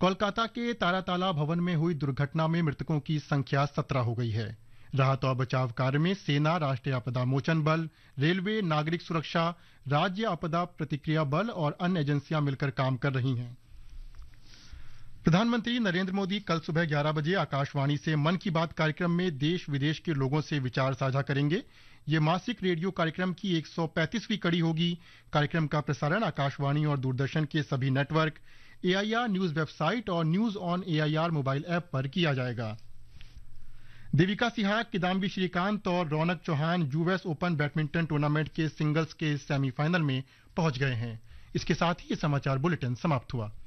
कोलकाता के ताराताला भवन में हुई दुर्घटना में मृतकों की संख्या 17 हो गई है। राहत और बचाव कार्य में सेना, राष्ट्रीय आपदा मोचन बल, रेलवे, नागरिक सुरक्षा, राज्य आपदा प्रतिक्रिया बल और अन्य एजेंसियां मिलकर काम कर रही हैं। प्रधानमंत्री नरेंद्र मोदी कल सुबह 11 बजे आकाशवाणी से मन की बात कार्यक्रम में देश विदेश के लोगों से विचार साझा करेंगे। ये मासिक रेडियो कार्यक्रम की 135वीं कड़ी होगी। कार्यक्रम का प्रसारण आकाशवाणी और दूरदर्शन के सभी नेटवर्क, एआईआर न्यूज वेबसाइट और news on AIR mobile app पर किया जाएगा। देविका सिहाग, किदाम्बी श्रीकांत और रौनक Chauhan US open badminton tournament के सिंगल्स के सेमीफाइनल में पहुंच गए हैं। इसके साथ ही ये समाचार बुलेटिन समाप्त हुआ।